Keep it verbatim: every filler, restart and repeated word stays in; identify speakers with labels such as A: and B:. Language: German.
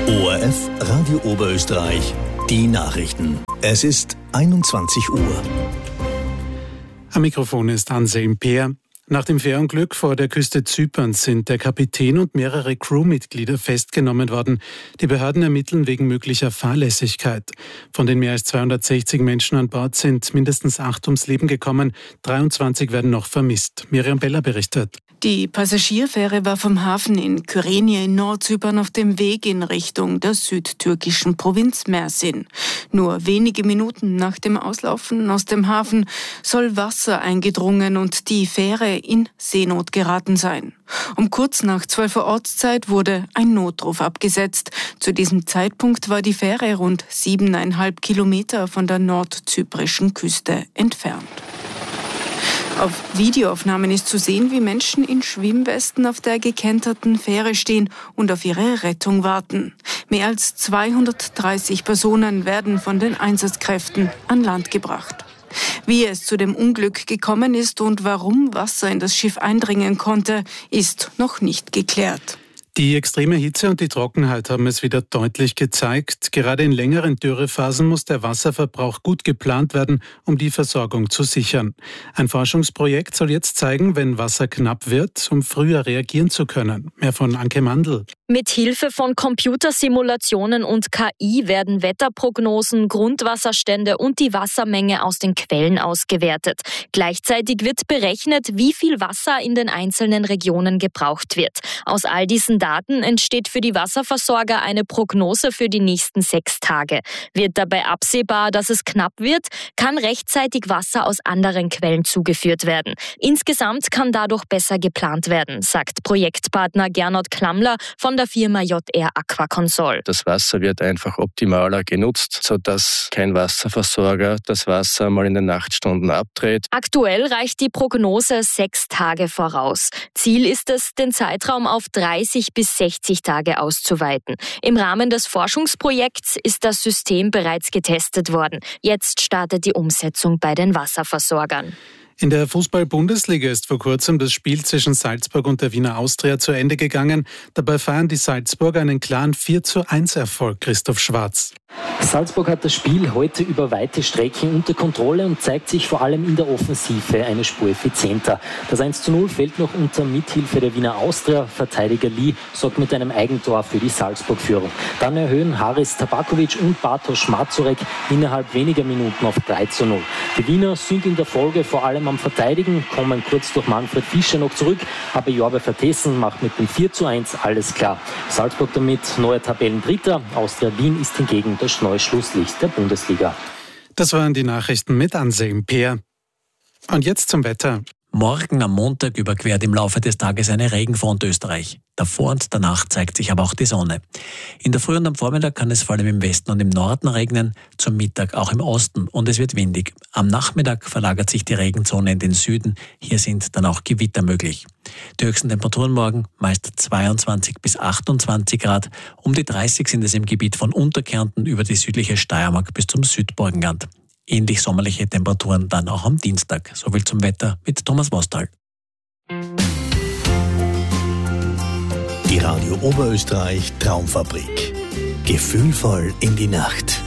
A: O R F Radio Oberösterreich, die Nachrichten. Es ist einundzwanzig Uhr.
B: Am Mikrofon ist Anselm Peer. Nach dem Fährunglück vor der Küste Zyperns sind der Kapitän und mehrere Crewmitglieder festgenommen worden. Die Behörden ermitteln wegen möglicher Fahrlässigkeit. Von den mehr als zweihundertsechzig Menschen an Bord sind mindestens acht ums Leben gekommen. dreiundzwanzig werden noch vermisst. Miriam Beller berichtet.
C: Die Passagierfähre war vom Hafen in Kyrenia in Nordzypern auf dem Weg in Richtung der südtürkischen Provinz Mersin. Nur wenige Minuten nach dem Auslaufen aus dem Hafen soll Wasser eingedrungen und die Fähre in Seenot geraten sein. Um kurz nach zwölf Uhr Ortszeit wurde ein Notruf abgesetzt. Zu diesem Zeitpunkt war die Fähre rund siebeneinhalb Kilometer von der nordzyprischen Küste entfernt. Auf Videoaufnahmen ist zu sehen, wie Menschen in Schwimmwesten auf der gekenterten Fähre stehen und auf ihre Rettung warten. Mehr als zweihundertdreißig Personen werden von den Einsatzkräften an Land gebracht. Wie es zu dem Unglück gekommen ist und warum Wasser in das Schiff eindringen konnte, ist noch nicht geklärt.
B: Die extreme Hitze und die Trockenheit haben es wieder deutlich gezeigt. Gerade in längeren Dürrephasen muss der Wasserverbrauch gut geplant werden, um die Versorgung zu sichern. Ein Forschungsprojekt soll jetzt zeigen, wenn Wasser knapp wird, um früher reagieren zu können. Mehr von Anke Mandl.
D: Mit Hilfe von Computersimulationen und K I werden Wetterprognosen, Grundwasserstände und die Wassermenge aus den Quellen ausgewertet. Gleichzeitig wird berechnet, wie viel Wasser in den einzelnen Regionen gebraucht wird. Aus all diesen Daten entsteht für die Wasserversorger eine Prognose für die nächsten sechs Tage. Wird dabei absehbar, dass es knapp wird, kann rechtzeitig Wasser aus anderen Quellen zugeführt werden. Insgesamt kann dadurch besser geplant werden, sagt Projektpartner Gernot Klammler von der Firma J R Aquaconsol.
E: Das Wasser wird einfach optimaler genutzt, sodass kein Wasserversorger das Wasser mal in den Nachtstunden abdreht.
D: Aktuell reicht die Prognose sechs Tage voraus. Ziel ist es, den Zeitraum auf dreißig bis sechzig Tage auszuweiten. Im Rahmen des Forschungsprojekts ist das System bereits getestet worden. Jetzt startet die Umsetzung bei den Wasserversorgern.
B: In der Fußball-Bundesliga ist vor kurzem das Spiel zwischen Salzburg und der Wiener Austria zu Ende gegangen. Dabei feiern die Salzburger einen klaren vier zu eins Erfolg. Christoph Schwarz.
F: Salzburg hat das Spiel heute über weite Strecken unter Kontrolle und zeigt sich vor allem in der Offensive eine Spur effizienter. Das eins zu null fällt noch unter Mithilfe der Wiener Austria. Verteidiger Lee sorgt mit einem Eigentor für die Salzburg-Führung. Dann erhöhen Haris Tabakovic und Bartosz Mazurek innerhalb weniger Minuten auf drei zu null. Die Wiener sind in der Folge vor allem am Verteidigen, kommen kurz durch Manfred Fischer noch zurück, aber Jorbe Vertessen macht mit dem vier zu eins alles klar. Salzburg damit neuer Tabellendritter, Austria Wien ist hingegen das neue Schlusslicht der Bundesliga.
B: Das waren die Nachrichten mit Anselm Peer. Und jetzt zum Wetter.
G: Morgen am Montag überquert im Laufe des Tages eine Regenfront Österreich. Davor und danach zeigt sich aber auch die Sonne. In der Früh und am Vormittag kann es vor allem im Westen und im Norden regnen, zum Mittag auch im Osten und es wird windig. Am Nachmittag verlagert sich die Regenzone in den Süden, hier sind dann auch Gewitter möglich. Die höchsten Temperaturen morgen meist zweiundzwanzig bis achtundzwanzig Grad, um die dreißig sind es im Gebiet von Unterkärnten über die südliche Steiermark bis zum Südburgenland. Ähnlich sommerliche Temperaturen dann auch am Dienstag. Soviel zum Wetter mit Thomas Mostal.
A: Die Radio Oberösterreich Traumfabrik. Gefühlvoll in die Nacht.